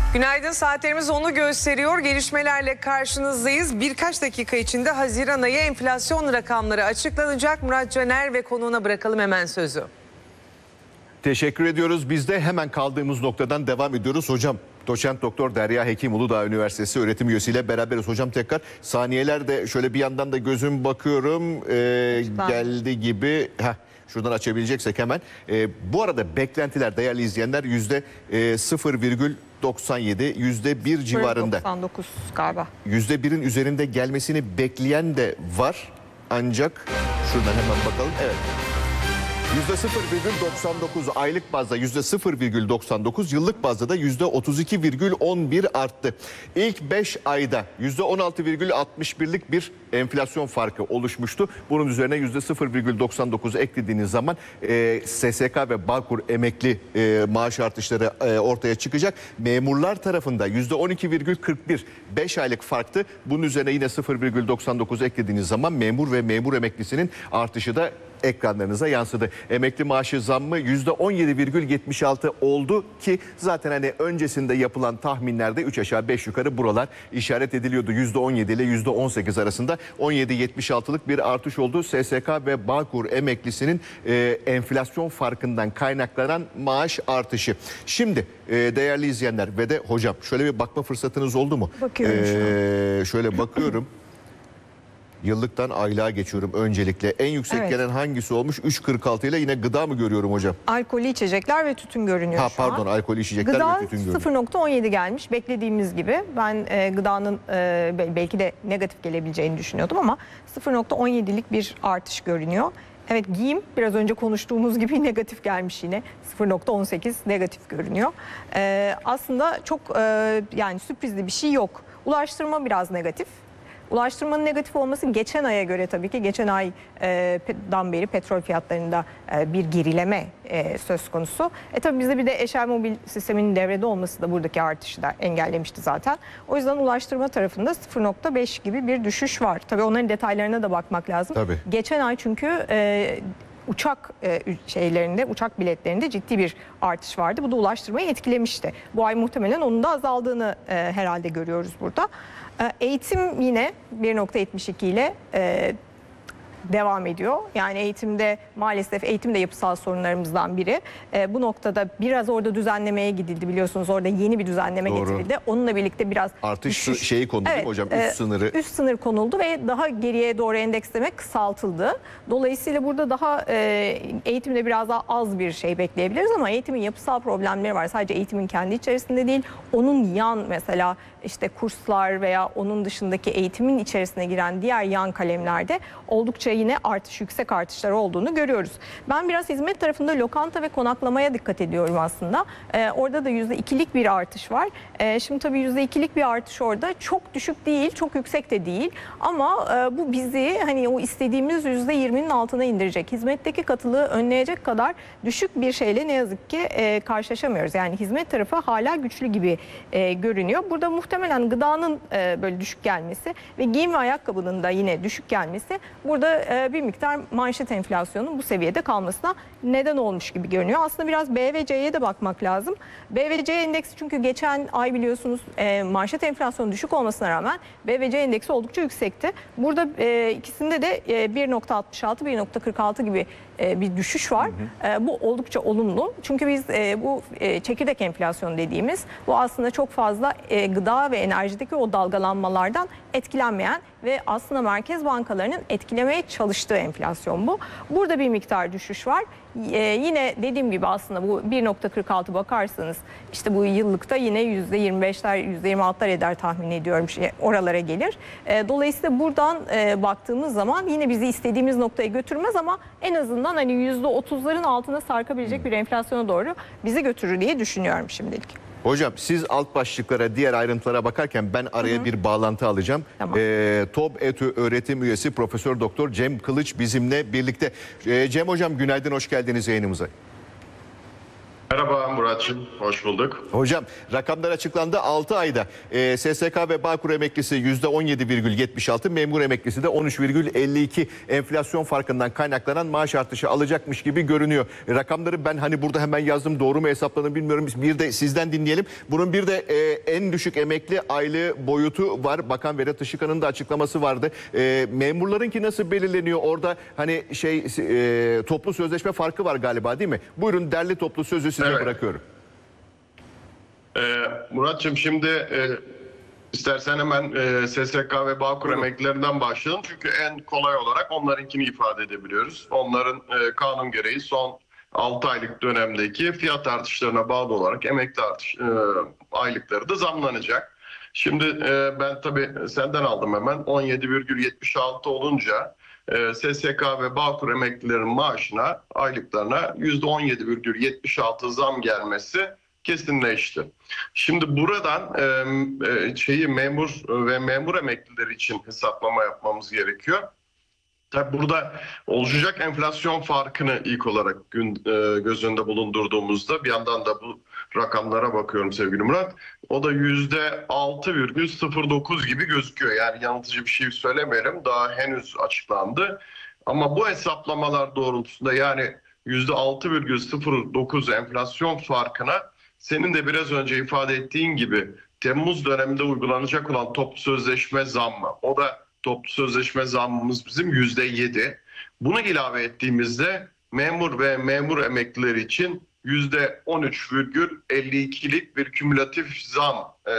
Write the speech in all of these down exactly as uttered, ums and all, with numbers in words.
Günaydın, saatlerimiz onu gösteriyor. Gelişmelerle karşınızdayız. Birkaç dakika içinde Haziran ayı enflasyon rakamları açıklanacak. Murat Caner ve konuğuna bırakalım hemen sözü. Teşekkür ediyoruz. Biz de hemen kaldığımız noktadan devam ediyoruz. Hocam, Doçent Doktor Derya Hekim Uludağ Üniversitesi öğretim üyesiyle beraberiz. Hocam tekrar saniyelerde şöyle bir yandan da gözüm bakıyorum ee, geldi gibi. Heh. Şuradan açabileceksek hemen. Ee, bu arada beklentiler değerli izleyenler yüzde sıfır virgül doksan yedi, yüzde bir civarında. doksan dokuz galiba. yüzde birin üzerinde gelmesini bekleyen de var. Ancak şuradan hemen bakalım. Evet. yüzde sıfır virgül doksan dokuz aylık bazda yüzde sıfır virgül doksan dokuz, yıllık bazda da yüzde otuz iki virgül on bir arttı. İlk beş ayda yüzde on altı virgül altmış birlik bir enflasyon farkı oluşmuştu. Bunun üzerine yüzde sıfır virgül doksan dokuz eklediğiniz zaman e, S S K ve Bağkur emekli e, maaş artışları e, ortaya çıkacak. Memurlar tarafında yüzde on iki virgül kırk bir, beş aylık farktı. Bunun üzerine yine sıfır virgül doksan dokuz eklediğiniz zaman memur ve memur emeklisinin artışı da ekranlarınıza yansıdı. Emekli maaşı zammı yüzde on yedi virgül yetmiş altı oldu ki zaten hani öncesinde yapılan tahminlerde üç aşağı beş yukarı buralar işaret ediliyordu. yüzde on yedi ile yüzde on sekiz arasında on yedi virgül yetmiş altılık bir artış oldu. S S K ve Bağkur emeklisinin e, enflasyon farkından kaynaklanan maaş artışı. Şimdi e, değerli izleyenler ve de hocam şöyle bir bakma fırsatınız oldu mu? Bakıyorum ee, şu an. Şöyle bakıyorum. Yıllıktan aylığa geçiyorum öncelikle. En yüksek Evet. gelen hangisi olmuş? üç kırk altı ile yine gıda mı görüyorum hocam? Alkollü içecekler ve tütün görünüyor Ha şu an. pardon, alkollü içecekler Gıda ve tütün görünüyor. sıfır nokta on yedi gelmiş beklediğimiz gibi. Ben e, gıdanın e, belki de negatif gelebileceğini düşünüyordum ama sıfır nokta on yedilik bir artış görünüyor. Evet, giyim biraz önce konuştuğumuz gibi negatif gelmiş yine. sıfır nokta on sekiz negatif görünüyor. E, aslında çok e, yani sürprizli bir şey yok. Ulaştırma biraz negatif. Ulaştırmanın negatif olması geçen aya göre tabii ki geçen aydan beri petrol fiyatlarında bir gerileme söz konusu. E tabii bizde bir de Eşel Mobil sisteminin devrede olması da buradaki artışı da engellemişti zaten. O yüzden ulaştırma tarafında sıfır nokta beş gibi bir düşüş var. Tabii onların detaylarına da bakmak lazım. Tabii. Geçen ay çünkü e, uçak e, şeylerinde, uçak biletlerinde ciddi bir artış vardı. Bu da ulaştırmayı etkilemişti. Bu ay muhtemelen onun da azaldığını e, herhalde görüyoruz burada. E, eğitim yine bir nokta yetmiş iki ile e, devam ediyor. Yani eğitimde maalesef eğitim de yapısal sorunlarımızdan biri. E, bu noktada biraz orada düzenlemeye gidildi biliyorsunuz. Orada yeni bir düzenleme Doğru. getirildi. Onunla birlikte biraz Artış düşüş, şeyi konuldu evet, değil mi hocam? Üst e, sınırı. Üst sınır konuldu ve daha geriye doğru endeksleme kısaltıldı. Dolayısıyla burada daha e, eğitimde biraz daha az bir şey bekleyebiliriz ama eğitimin yapısal problemleri var. Sadece eğitimin kendi içerisinde değil, onun yan mesela işte kurslar veya onun dışındaki eğitimin içerisine giren diğer yan kalemlerde oldukça yine artış, yüksek artışlar olduğunu görüyoruz. Ben biraz hizmet tarafında lokanta ve konaklamaya dikkat ediyorum aslında. Ee, orada da yüzde ikilik bir artış var. Ee, şimdi tabii yüzde ikilik bir artış orada çok düşük değil, çok yüksek de değil. Ama e, bu bizi hani o istediğimiz yüzde yirminin altına indirecek. Hizmetteki katılığı önleyecek kadar düşük bir şeyle ne yazık ki e, karşılaşamıyoruz. Yani hizmet tarafı hala güçlü gibi e, görünüyor. Burada muhtemelen gıdanın e, böyle düşük gelmesi ve giyim ve ayakkabının da yine düşük gelmesi burada e, bir miktar manşet enflasyonun bu seviyede kalmasına neden olmuş gibi görünüyor. Aslında biraz B ve C'ye de bakmak lazım. B ve C endeksi çünkü geçen ay biliyorsunuz e, manşet enflasyonu düşük olmasına rağmen B ve C endeksi oldukça yüksekti. Burada e, ikisinde de e, bir nokta altmış altı bir nokta kırk altı gibi e, bir düşüş var. Hı hı. E, bu oldukça olumlu. Çünkü biz e, bu e, çekirdek enflasyon dediğimiz bu aslında çok fazla e, gıda ve enerjideki o dalgalanmalardan etkilenmeyen ve aslında merkez bankalarının etkilemeye çalıştığı enflasyon bu. Burada bir miktar düşüş var. Ee, yine dediğim gibi aslında bu bir nokta kırk altı bakarsanız işte bu yıllıkta yine yüzde yirmi beşler yüzde yirmi altılar eder tahmin ediyorum, şey, oralara gelir. Ee, dolayısıyla buradan e, baktığımız zaman yine bizi istediğimiz noktaya götürmez ama en azından hani yüzde otuzların altına sarkabilecek bir enflasyona doğru bizi götürür diye düşünüyorum şimdilik. Hocam siz alt başlıklara, diğer ayrıntılara bakarken ben araya Hı -hı. bir bağlantı alacağım. Tamam. Ee, TOB ETÜ öğretim üyesi Profesör Doktor Cem Kılıç bizimle birlikte. Ee, Cem hocam günaydın, hoş geldiniz yayınımıza. Merhaba Muratçım, hoş bulduk. Hocam rakamlar açıklandı. altı ayda e, S S K ve Bağkur emeklisi yüzde on yedi virgül yetmiş altı, memur emeklisi de on üç virgül elli iki enflasyon farkından kaynaklanan maaş artışı alacakmış gibi görünüyor. E, rakamları ben hani burada hemen yazdım, doğru mu hesapladım bilmiyorum. Bir de sizden dinleyelim. Bunun bir de e, en düşük emekli aylığı boyutu var. Bakan Vedat Işıkhan'ın da açıklaması vardı. E, memurlarınki nasıl belirleniyor? Orada hani şey e, toplu sözleşme farkı var galiba, değil mi? Buyurun, derli toplu sözü size Evet. bırakıyorum. Ee, Muratçım şimdi e, istersen hemen e, S S K ve Bağkur emeklilerinden başlayalım. Çünkü en kolay olarak onlarınkini ifade edebiliyoruz. Onların e, kanun gereği son altı aylık dönemdeki fiyat artışlarına bağlı olarak emekli artış e, aylıkları da zamlanacak. Şimdi e, ben tabii senden aldım hemen on yedi virgül yetmiş altı olunca e, S S K ve Bağkur emeklilerin maaşına, aylıklarına yüzde on yedi virgül yetmiş altı zam gelmesi kesinleşti. Şimdi buradan e, şeyi memur ve memur emeklileri için hesaplama yapmamız gerekiyor. Tabii burada oluşacak enflasyon farkını ilk olarak gün, e, göz önünde bulundurduğumuzda, bir yandan da bu rakamlara bakıyorum sevgili Murat. O da yüzde altı virgül sıfır dokuz gibi gözüküyor. Yani yanıltıcı bir şey söylemeyelim. Daha henüz açıklandı. Ama bu hesaplamalar doğrultusunda, yani yüzde altı virgül sıfır dokuz enflasyon farkına, senin de biraz önce ifade ettiğin gibi Temmuz döneminde uygulanacak olan toplu sözleşme zammı, o da toplu sözleşme zammımız bizim yüzde yedi. Bunu ilave ettiğimizde memur ve memur emeklileri için yüzde on üç virgül elli ikilik bir kümülatif zam e,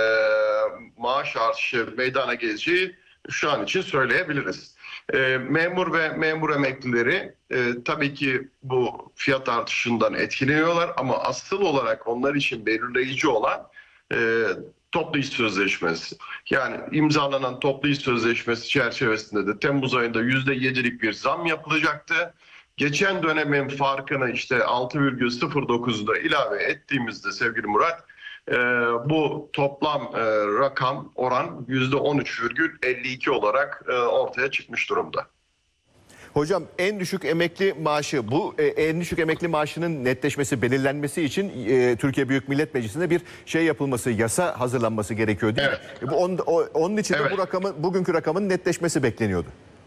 maaş artışı meydana geleceği şu an için söyleyebiliriz. E, memur ve memur emeklileri e, tabii ki bu fiyat artışından etkileniyorlar ama asıl olarak onlar için belirleyici olan e, toplu iş sözleşmesi. Yani imzalanan toplu iş sözleşmesi çerçevesinde de Temmuz ayında yüzde yedilik bir zam yapılacaktı. Geçen dönemin farkını işte altı virgül sıfır dokuzda ilave ettiğimizde sevgili Murat, e, bu toplam e, rakam, oran yüzde on üç virgül elli iki olarak e, ortaya çıkmış durumda. Hocam en düşük emekli maaşı, bu e, en düşük emekli maaşının netleşmesi, belirlenmesi için e, Türkiye Büyük Millet Meclisi'nde bir şey yapılması, yasa hazırlanması gerekiyor, değil Evet. mi? E, bu on, o, onun için Evet. de bu rakamın, bugünkü rakamın netleşmesi bekleniyordu.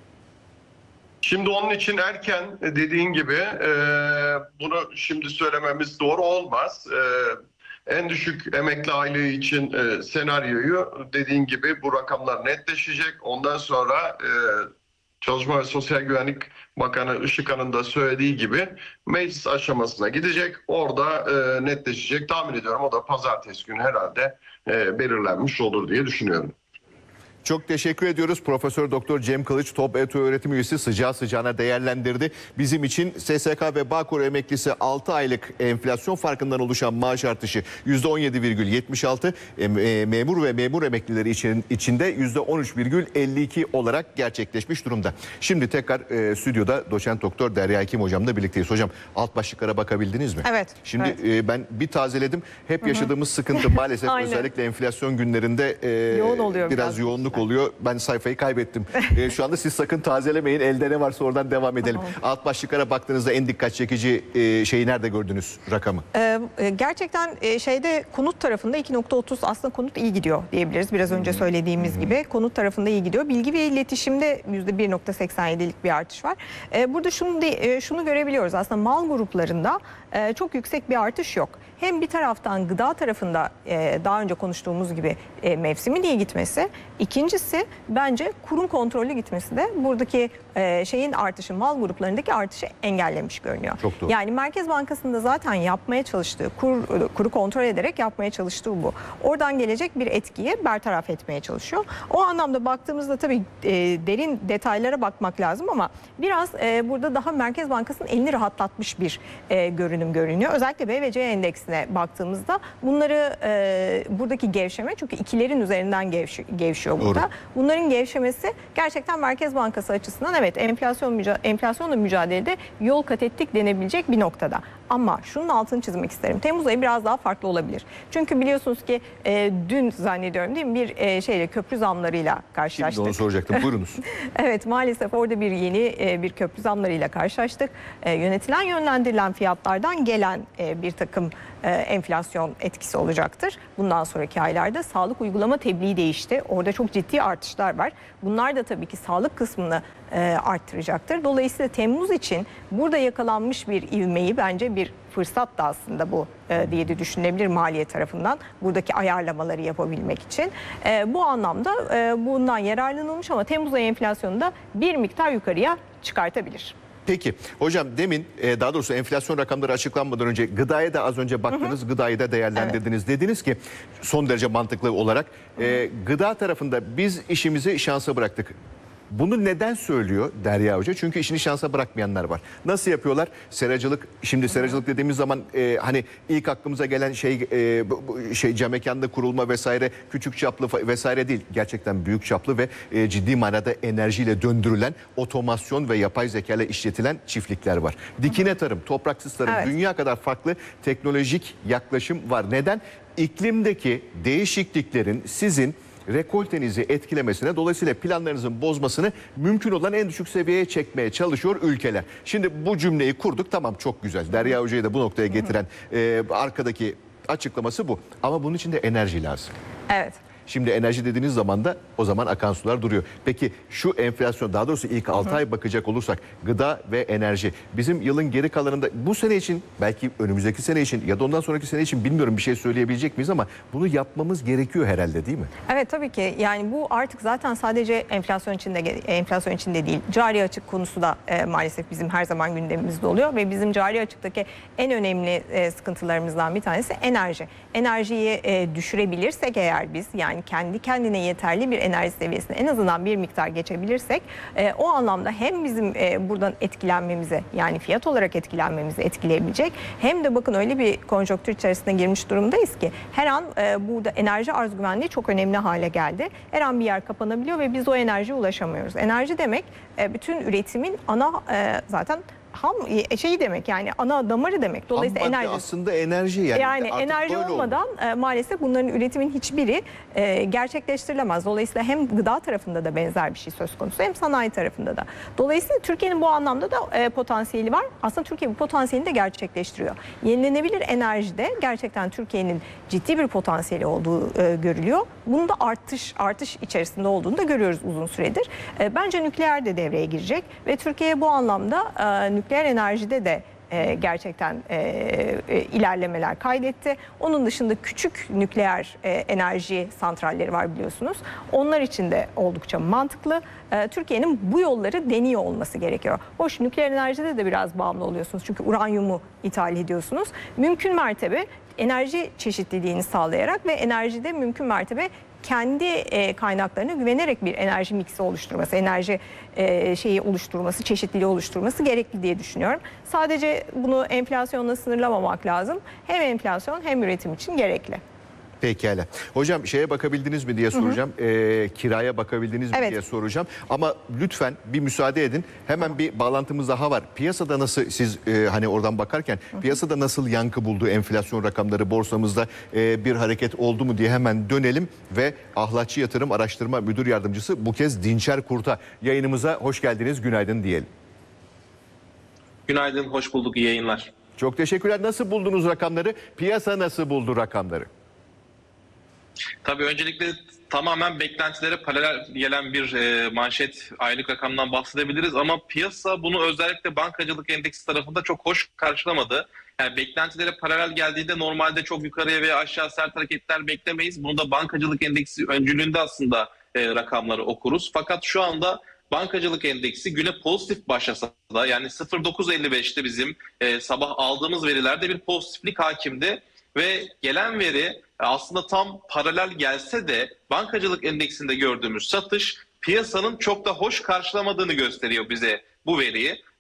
Şimdi onun için erken, dediğin gibi e, bunu şimdi söylememiz doğru olmaz. E, en düşük emekli aylığı için e, senaryoyu dediğin gibi bu rakamlar netleşecek. Ondan sonra e, Çalışma ve Sosyal Güvenlik Bakanı Işıkhan'ın da söylediği gibi meclis aşamasına gidecek. Orada e, netleşecek. Tahmin ediyorum o da pazartesi günü herhalde e, belirlenmiş olur diye düşünüyorum. Çok teşekkür ediyoruz. Profesör Doktor Cem Kılıç, Top ETÜ öğretim üyesi, sıcağı sıcağına değerlendirdi. Bizim için S S K ve Bağkur emeklisi altı aylık enflasyon farkından oluşan maaş artışı yüzde on yedi virgül yetmiş altı, memur ve memur emeklileri için içinde yüzde on üç virgül elli iki olarak gerçekleşmiş durumda. Şimdi tekrar e, stüdyoda doçent doktor Derya Hekim hocamla birlikteyiz. Hocam, alt başlıklara bakabildiniz mi? Evet. Şimdi evet. E, ben bir tazeledim. Hep yaşadığımız sıkıntı maalesef Aynen. özellikle enflasyon günlerinde e, Yoğun oluyor biraz, biraz. yoğunluk oluyor. Ben sayfayı kaybettim. ee, şu anda siz sakın tazelemeyin. Elde ne varsa oradan devam edelim. Tamam. Alt başlıklara baktığınızda en dikkat çekici e, şeyi nerede gördünüz, rakamı? Ee, gerçekten e, şeyde konut tarafında iki nokta otuz aslında konut iyi gidiyor diyebiliriz. Biraz önce söylediğimiz gibi konut tarafında iyi gidiyor. Bilgi ve iletişimde yüzde bir nokta seksen yedilik bir artış var. Ee, burada şunu de, şunu görebiliyoruz. Aslında mal gruplarında e, çok yüksek bir artış yok. Hem bir taraftan gıda tarafında e, daha önce konuştuğumuz gibi e, mevsimin iyi gitmesi. İkincisi bence kurun kontrollü gitmesi de buradaki e, şeyin artışı, mal gruplarındaki artışı engellemiş görünüyor. Çok doğru. Yani Merkez Bankası'nda zaten yapmaya çalıştığı, kur, kuru kontrol ederek yapmaya çalıştığı bu. Oradan gelecek bir etkiyi bertaraf etmeye çalışıyor. O anlamda baktığımızda tabii e, derin detaylara bakmak lazım ama biraz e, burada daha Merkez Bankası'nın elini rahatlatmış bir e, görünüm görünüyor. Özellikle B ve C endeksine baktığımızda bunları e, buradaki gevşeme, çünkü ikilerin üzerinden gevş, gevşiyor burada. Doğru. Bunların gevşemesi gerçekten Merkez Bankası açısından evet enflasyon müca- enflasyonla mücadelede yol kat ettik denebilecek bir noktada. Ama şunun altını çizmek isterim. Temmuz ayı biraz daha farklı olabilir. Çünkü biliyorsunuz ki e, dün zannediyorum değil mi bir e, şeyle köprü zamlarıyla karşılaştık. Şimdi onu soracaktım. Buyurunuz. Evet, maalesef orada bir yeni e, bir köprü zamlarıyla karşılaştık. E, yönetilen yönlendirilen fiyatlardan gelen e, bir takım e, enflasyon etkisi olacaktır. Bundan sonraki aylarda sağlık uygulama tebliği değişti. Orada çok ciddi artışlar var. Bunlar da tabii ki sağlık kısmını e, arttıracaktır. Dolayısıyla Temmuz için burada yakalanmış bir ivmeyi bence bir fırsat da aslında bu e, diye de düşünülebilir maliye tarafından buradaki ayarlamaları yapabilmek için. E, bu anlamda e, bundan yararlanılmış ama Temmuz ayı enflasyonu da bir miktar yukarıya çıkartabilir. Peki hocam demin e, daha doğrusu enflasyon rakamları açıklanmadan önce gıdaya da az önce baktınız, hı hı. gıdayı da değerlendirdiniz. Evet. Dediniz ki son derece mantıklı olarak e, gıda tarafında biz işimizi şansa bıraktık. Bunu neden söylüyor Derya Hoca? Çünkü işini şansa bırakmayanlar var. Nasıl yapıyorlar? Seracılık. Şimdi seracılık dediğimiz zaman e, hani ilk aklımıza gelen şey e, bu, şey cam mekanda kurulma vesaire, küçük çaplı vesaire değil. Gerçekten büyük çaplı ve e, ciddi manada enerjiyle döndürülen, otomasyon ve yapay zeka ile işletilen çiftlikler var. Dikine tarım, topraksız tarım, evet. Dünya kadar farklı teknolojik yaklaşım var. Neden? İklimdeki değişikliklerin sizin rekoltenizi etkilemesine, dolayısıyla planlarınızın bozmasını mümkün olan en düşük seviyeye çekmeye çalışıyor ülkeler. Şimdi bu cümleyi kurduk, tamam, çok güzel. Derya Hoca'yı da bu noktaya getiren e, arkadaki açıklaması bu. Ama bunun için de enerji lazım. Evet. Şimdi enerji dediğiniz zaman da o zaman akan sular duruyor. Peki şu enflasyon, daha doğrusu ilk altı ay bakacak olursak gıda ve enerji bizim yılın geri kalanında bu sene için, belki önümüzdeki sene için ya da ondan sonraki sene için bilmiyorum bir şey söyleyebilecek miyiz ama bunu yapmamız gerekiyor herhalde, değil mi? Evet, tabii ki. Yani bu artık zaten sadece enflasyon içinde enflasyon içinde değil. Cari açık konusu da e, maalesef bizim her zaman gündemimizde oluyor ve bizim cari açıktaki en önemli e, sıkıntılarımızdan bir tanesi enerji. Enerjiyi e, düşürebilirsek eğer biz, yani Yani kendi kendine yeterli bir enerji seviyesine en azından bir miktar geçebilirsek e, o anlamda hem bizim e, buradan etkilenmemize, yani fiyat olarak etkilenmemizi etkileyebilecek, hem de bakın öyle bir konjonktür içerisine girmiş durumdayız ki her an e, burada enerji arz güvenliği çok önemli hale geldi. Her an bir yer kapanabiliyor ve biz o enerjiye ulaşamıyoruz. Enerji demek e, bütün üretimin ana e, zaten ham şeyi demek, yani ana damarı demek. Dolayısıyla enerji aslında enerji, yani, yani enerji olmadan e, maalesef bunların üretimin hiçbiri e, gerçekleştirilemez. Dolayısıyla hem gıda tarafında da benzer bir şey söz konusu, hem sanayi tarafında da. Dolayısıyla Türkiye'nin bu anlamda da e, potansiyeli var. Aslında Türkiye bu potansiyelini de gerçekleştiriyor. Yenilenebilir enerjide gerçekten Türkiye'nin ciddi bir potansiyeli olduğu e, görülüyor. Bunun da artış artış içerisinde olduğunu da görüyoruz uzun süredir. E, bence nükleer de devreye girecek ve Türkiye bu anlamda e, nükleer enerjide de e, gerçekten e, e, ilerlemeler kaydetti. Onun dışında küçük nükleer e, enerji santralleri var biliyorsunuz. Onlar için de oldukça mantıklı. E, Türkiye'nin bu yolları deniyor olması gerekiyor. Hoş, nükleer enerjide de biraz bağımlı oluyorsunuz çünkü uranyumu ithal ediyorsunuz. Mümkün mertebe enerji çeşitliliğini sağlayarak ve enerjide mümkün mertebe kendi e, kaynaklarına güvenerek bir enerji miksi oluşturması, enerji e, şeyi oluşturması, çeşitliliği oluşturması gerekli diye düşünüyorum. Sadece bunu enflasyonla sınırlamamak lazım. Hem enflasyon hem üretim için gerekli. Pekala. Hocam şeye bakabildiniz mi diye soracağım. Hı hı. E, kiraya bakabildiniz mi evet. diye soracağım. Ama lütfen bir müsaade edin. Hemen tamam. bir bağlantımız daha var. Piyasada nasıl, siz e, hani oradan bakarken hı hı. piyasada nasıl yankı buldu enflasyon rakamları, borsamızda e, bir hareket oldu mu diye hemen dönelim ve Ahlatçı Yatırım Araştırma Müdür Yardımcısı bu kez Dinçer Kurt'a yayınımıza hoş geldiniz, günaydın diyelim. Günaydın, hoş bulduk, iyi yayınlar. Çok teşekkürler. Nasıl buldunuz rakamları? Piyasa nasıl buldu rakamları? Tabii öncelikle tamamen beklentilere paralel gelen bir e, manşet aylık rakamdan bahsedebiliriz ama piyasa bunu özellikle bankacılık endeksi tarafında çok hoş karşılamadı. Yani beklentilere paralel geldiğinde normalde çok yukarıya veya aşağı sert hareketler beklemeyiz. Bunu da bankacılık endeksi öncülüğünde aslında e, rakamları okuruz. Fakat şu anda bankacılık endeksi güne pozitif başlasa da, yani sıfır virgül dokuz elli beşte bizim e, sabah aldığımız verilerde bir pozitiflik hakimdi. Ve gelen veri aslında tam paralel gelse de bankacılık endeksinde gördüğümüz satış piyasanın çok da hoş karşılamadığını gösteriyor bize bu veriyi.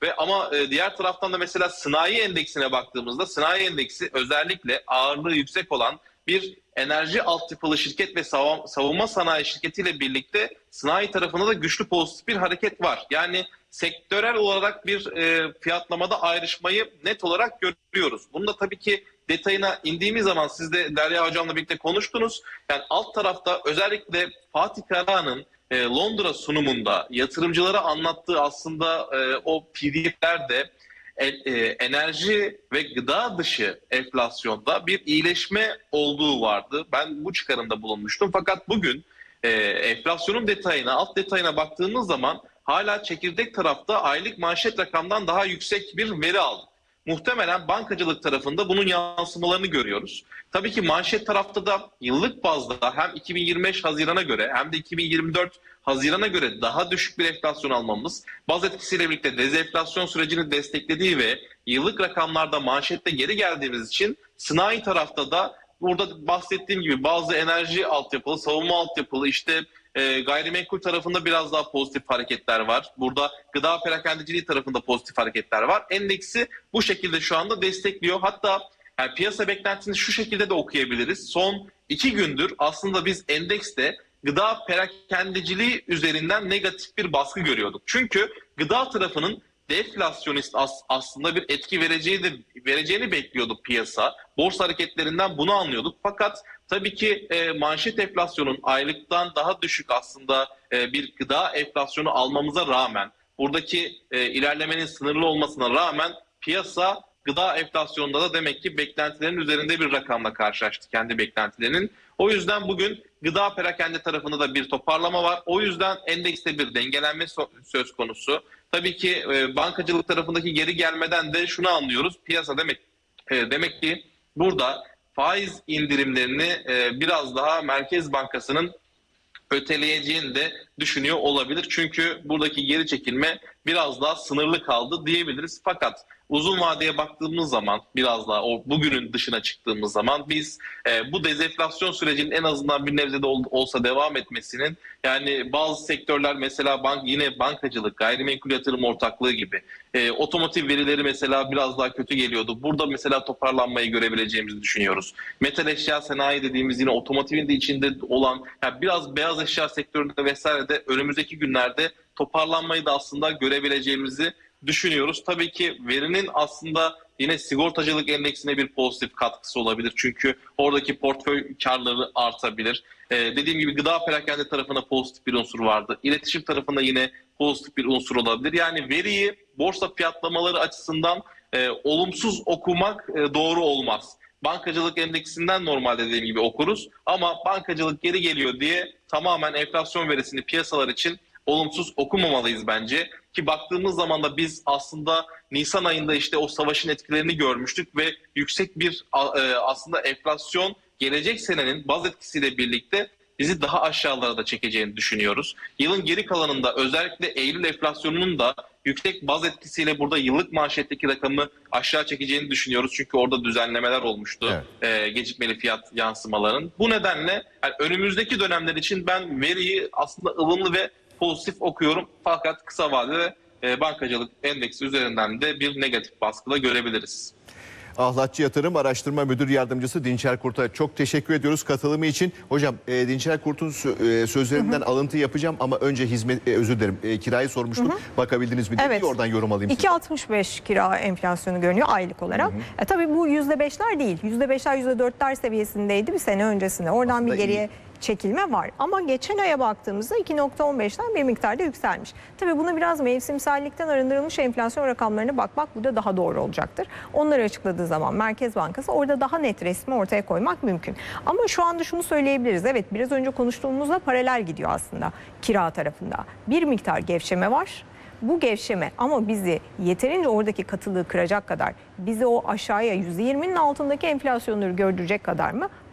Ve ama e, diğer taraftan da mesela sanayi endeksine baktığımızda sanayi endeksi özellikle ağırlığı yüksek olan bir enerji altyapılı şirket ve savunma sanayi şirketiyle birlikte sanayi tarafında da güçlü pozitif bir hareket var. Yani sektörel olarak bir e, fiyatlamada ayrışmayı net olarak görüyoruz. Bunu da tabii ki detayına indiğimiz zaman siz de Derya Hocam'la birlikte konuştunuz. Yani alt tarafta özellikle Fatih Karahan'ın e, Londra sunumunda yatırımcılara anlattığı aslında e, o P D F'lerde e, e, enerji ve gıda dışı enflasyonda bir iyileşme olduğu vardı. Ben bu çıkarımda bulunmuştum. Fakat bugün e, enflasyonun detayına, alt detayına baktığımız zaman hala çekirdek tarafta aylık manşet rakamdan daha yüksek bir veri aldık. Muhtemelen bankacılık tarafında bunun yansımalarını görüyoruz. Tabii ki manşet tarafta da yıllık bazda hem iki bin yirmi beş Haziran'a göre hem de iki bin yirmi dört Haziran'a göre daha düşük bir enflasyon almamız, baz etkisiyle birlikte dezenflasyon sürecini desteklediği ve yıllık rakamlarda manşette geri geldiğimiz için sanayi tarafta da burada bahsettiğim gibi bazı enerji altyapılı, savunma altyapılı, işte e, gayrimenkul tarafında biraz daha pozitif hareketler var. Burada gıda perakendeciliği tarafında pozitif hareketler var. Endeksi bu şekilde şu anda destekliyor. Hatta yani piyasa beklentisini şu şekilde de okuyabiliriz. Son iki gündür aslında biz endekste gıda perakendeciliği üzerinden negatif bir baskı görüyorduk. Çünkü gıda tarafının deflasyonist as- aslında bir etki vereceği de, vereceğini bekliyorduk piyasa. Borsa hareketlerinden bunu anlıyorduk. Fakat tabii ki e, manşet enflasyonun aylıktan daha düşük aslında e, bir gıda enflasyonu almamıza rağmen, buradaki e, ilerlemenin sınırlı olmasına rağmen piyasa gıda enflasyonunda da demek ki beklentilerin üzerinde bir rakamla karşılaştı, kendi beklentilerinin. O yüzden bugün gıda perakende tarafında da bir toparlama var. O yüzden endekste bir dengelenme söz konusu. Tabii ki e, bankacılık tarafındaki geri gelmeden de şunu anlıyoruz. Piyasa demek e, demek ki burada faiz indirimlerini e, biraz daha Merkez Bankası'nın öteleyeceğini de düşünüyor olabilir. Çünkü buradaki geri çekilme biraz daha sınırlı kaldı diyebiliriz. Fakat uzun vadeye baktığımız zaman, biraz daha o bugünün dışına çıktığımız zaman biz e, bu dezenflasyon sürecinin en azından bir nebze de ol, olsa devam etmesinin, yani bazı sektörler mesela bank, yine bankacılık, gayrimenkul yatırım ortaklığı gibi, e, otomotiv verileri mesela biraz daha kötü geliyordu. Burada mesela toparlanmayı görebileceğimizi düşünüyoruz. Metal eşya sanayi dediğimiz yine otomotivin de içinde olan, yani biraz beyaz eşya sektöründe vesairede önümüzdeki günlerde toparlanmayı da aslında görebileceğimizi düşünüyoruz. Tabii ki verinin aslında yine sigortacılık endeksine bir pozitif katkısı olabilir. Çünkü oradaki portföy karları artabilir. Ee, dediğim gibi gıda perakende tarafında pozitif bir unsur vardı. İletişim tarafında yine pozitif bir unsur olabilir. Yani veriyi borsa fiyatlamaları açısından e, olumsuz okumak e, doğru olmaz. Bankacılık endeksinden normalde dediğim gibi okuruz. Ama bankacılık geri geliyor diye tamamen enflasyon verisini piyasalar için olumsuz okumamalıyız bence. Ki baktığımız zaman da biz aslında Nisan ayında işte o savaşın etkilerini görmüştük ve yüksek bir aslında enflasyon gelecek senenin baz etkisiyle birlikte bizi daha aşağılara da çekeceğini düşünüyoruz. Yılın geri kalanında özellikle Eylül enflasyonunun da yüksek baz etkisiyle burada yıllık manşetteki rakamı aşağı çekeceğini düşünüyoruz. Çünkü orada düzenlemeler olmuştu. Evet. E, gecikmeli fiyat yansımaların. Bu nedenle yani önümüzdeki dönemler için ben veriyi aslında ılımlı ve pozitif okuyorum. Fakat kısa vadede e, bankacılık endeksi üzerinden de bir negatif baskıda görebiliriz. Ahlatçı Yatırım Araştırma Müdür Yardımcısı Dinçer Kurt'a çok teşekkür ediyoruz katılımı için. Hocam e, Dinçer Kurt'un sö- e, sözlerinden hı hı. alıntı yapacağım ama önce hizmet e, özür dilerim e, kirayı sormuştum. Hı hı. Bakabildiniz mi? Evet. Oradan yorum alayım. iki virgül altmış beş kira enflasyonu görünüyor aylık olarak. Hı hı. E, tabii bu yüzde beşler değil. yüzde beşler yüzde dörtler seviyesindeydi bir sene öncesinde. Oradan aslında bir geriye iyi çekilme var. Ama geçen aya baktığımızda iki virgül on beşten bir miktarda yükselmiş. Tabii buna biraz mevsimsellikten arındırılmış enflasyon rakamlarına bakmak burada daha doğru olacaktır. Onları açıkladığı zaman Merkez Bankası orada daha net resmi ortaya koymak mümkün. Ama şu anda şunu söyleyebiliriz. Evet, biraz önce konuştuğumuzla paralel gidiyor aslında kira tarafında. Bir miktar gevşeme var. Bu gevşeme ama bizi yeterince oradaki katılığı kıracak kadar, bizi o aşağıya yüzde yirminin altındaki enflasyonları gördürecek kadar mı?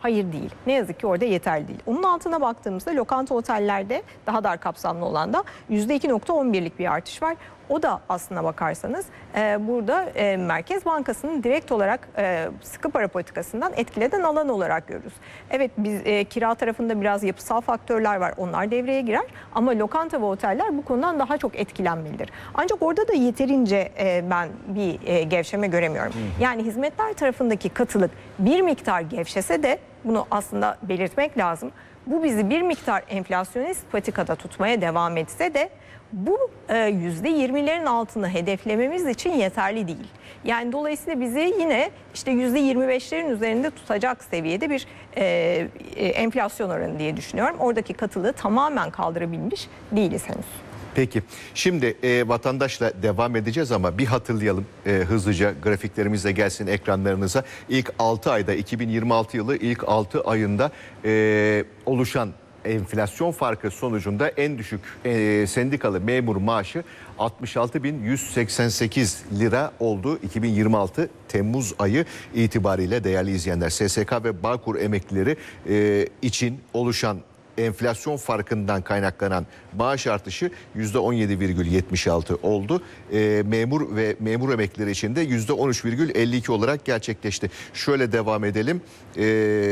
Hayır değil. Ne yazık ki orada yeterli değil. Onun altına baktığımızda lokanta otellerde daha dar kapsamlı olan da yüzde iki nokta on birlik bir artış var. O da aslına bakarsanız e, burada e, Merkez Bankası'nın direkt olarak e, sıkı para politikasından etkilenen alan olarak görürüz. Evet biz e, kira tarafında biraz yapısal faktörler var. Onlar devreye girer ama lokanta ve oteller bu konudan daha çok etkilenmelidir. Ancak orada da yeterince e, ben bir e, gevşeme göremiyorum. Yani hizmetler tarafındaki katılık bir miktar gevşese de bunu aslında belirtmek lazım. Bu bizi bir miktar enflasyonist patikada tutmaya devam etse de bu yüzde yirmilerin altını hedeflememiz için yeterli değil. Yani dolayısıyla bizi yine işte yüzde yirmi beşlerin üzerinde tutacak seviyede bir e, e, enflasyon oranı diye düşünüyorum. Oradaki katılığı tamamen kaldırabilmiş değiliz henüz. Peki şimdi e, vatandaşla devam edeceğiz ama bir hatırlayalım e, hızlıca grafiklerimizle gelsin ekranlarınıza. İlk altı ayda iki bin yirmi altı yılı ilk altı ayında e, oluşan enflasyon farkı sonucunda en düşük e, sendikalı memur maaşı altmış altı bin yüz seksen sekiz lira oldu iki bin yirmi altı Temmuz ayı itibariyle değerli izleyenler. S S K ve Bağkur emeklileri e, için oluşan enflasyon farkından kaynaklanan maaş artışı yüzde on yedi virgül yetmiş altı oldu. E, memur ve memur emeklileri için de yüzde on üç virgül elli iki olarak gerçekleşti. Şöyle devam edelim. E,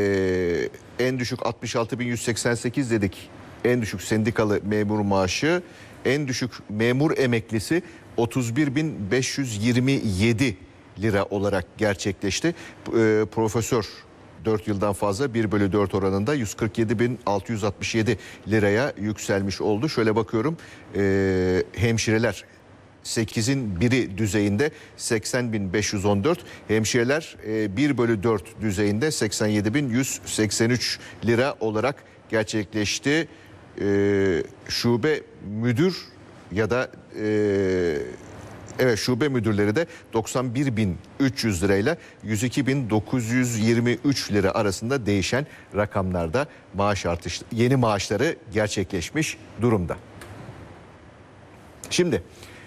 en düşük altmış altı bin yüz seksen sekiz dedik. En düşük sendikalı memur maaşı, en düşük memur emeklisi otuz bir bin beş yüz yirmi yedi lira olarak gerçekleşti. E, profesör dört yıldan fazla bir bölü dört oranında yüz kırk yedi bin altı yüz altmış yedi liraya yükselmiş oldu. Şöyle bakıyorum e, hemşireler sekizin biri düzeyinde seksen bin beş yüz on dört, hemşireler e, bir bölü dört düzeyinde seksen yedi bin yüz seksen üç lira olarak gerçekleşti. E, şube müdür ya da e, Evet şube müdürleri de doksan bir bin üç yüz lirayla yüz iki bin dokuz yüz yirmi üç lira arasında değişen rakamlarda maaş artışı, yeni maaşları gerçekleşmiş durumda. Şimdi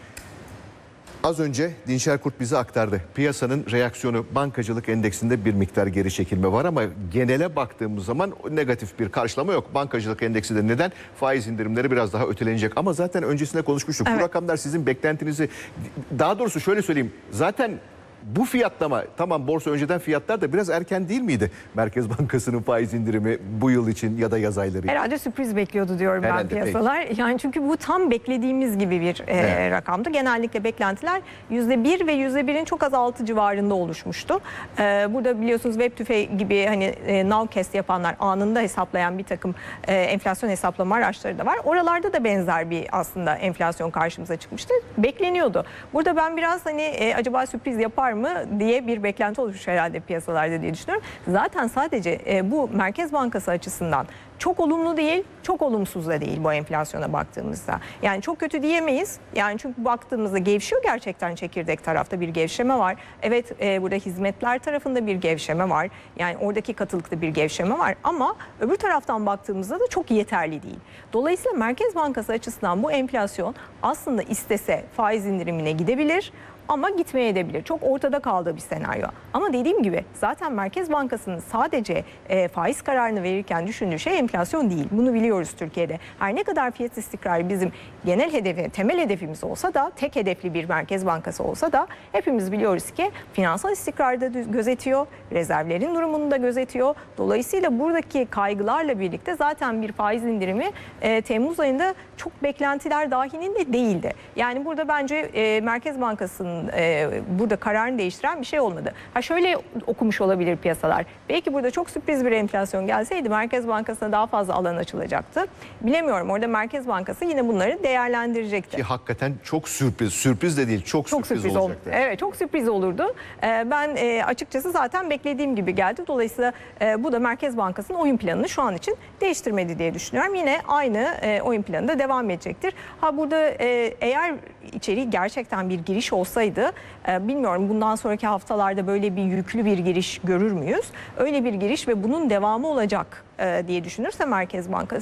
az önce Dinçer Kurt bize aktardı. Piyasanın reaksiyonu, bankacılık endeksinde bir miktar geri çekilme var ama genele baktığımız zaman negatif bir karşılama yok. Bankacılık endeksi de neden? Faiz indirimleri biraz daha ötelenecek. Ama zaten öncesinde konuşmuştuk. Evet. Bu rakamlar sizin beklentinizi, daha doğrusu şöyle söyleyeyim. Zaten bu fiyatlama, tamam borsa önceden fiyatlar da biraz erken değil miydi? Merkez Bankası'nın faiz indirimi bu yıl için ya da yaz ayları için. Herhalde sürpriz bekliyordu diyorum Herhalde, ben piyasalar. Peki. Yani çünkü bu tam beklediğimiz gibi bir e, evet. rakamdı. Genellikle beklentiler yüzde bir ve yüzde birin çok az altı civarında oluşmuştu. E, burada biliyorsunuz web tüfe gibi hani e, nowcast yapanlar, anında hesaplayan bir takım e, enflasyon hesaplama araçları da var. Oralarda da benzer bir aslında enflasyon karşımıza çıkmıştı. Bekleniyordu. Burada ben biraz hani e, acaba sürpriz yapar mı diye bir beklenti oluşmuş herhalde piyasalarda diye düşünüyorum. Zaten sadece e, bu Merkez Bankası açısından çok olumlu değil, çok olumsuz da değil bu enflasyona baktığımızda. Yani çok kötü diyemeyiz. Yani çünkü baktığımızda gevşiyor gerçekten, çekirdek tarafta bir gevşeme var. Evet e, burada hizmetler tarafında bir gevşeme var. Yani oradaki katılıkta bir gevşeme var ama öbür taraftan baktığımızda da çok yeterli değil. Dolayısıyla Merkez Bankası açısından bu enflasyon aslında istese faiz indirimine gidebilir. Ama gitmeyebilir. Çok ortada kaldığı bir senaryo. Ama dediğim gibi zaten Merkez Bankası'nın sadece e, faiz kararını verirken düşündüğü şey enflasyon değil. Bunu biliyoruz Türkiye'de. Her ne kadar fiyat istikrarı bizim genel hedefi, temel hedefimiz olsa da, tek hedefli bir Merkez Bankası olsa da hepimiz biliyoruz ki finansal istikrarı da gözetiyor, rezervlerin durumunu da gözetiyor. Dolayısıyla buradaki kaygılarla birlikte zaten bir faiz indirimi e, Temmuz ayında çok beklentiler dahilinde değildi. Yani burada bence e, Merkez Bankası'nın e, burada kararını değiştiren bir şey olmadı. Ha şöyle okumuş olabilir piyasalar. Belki burada çok sürpriz bir enflasyon gelseydi Merkez Bankası'na daha fazla alan açılacaktı. Bilemiyorum. Orada Merkez Bankası yine bunları değerlendirecekti. Ki hakikaten çok sürpriz. Sürpriz de değil. Çok, çok sürpriz, sürpriz olacaktı. Oldu. Evet, çok sürpriz olurdu. E, ben e, açıkçası zaten beklediğim gibi geldi. Dolayısıyla e, bu da Merkez Bankası'nın oyun planını şu an için değiştirmedi diye düşünüyorum. Yine aynı e, oyun planında devam edecektir. Ha burada e, eğer içeri gerçekten bir giriş olsaydı, e, bilmiyorum bundan sonraki haftalarda böyle bir yüklü bir giriş görür müyüz? Öyle bir giriş ve bunun devamı olacak e, diye düşünürse Merkez Bankası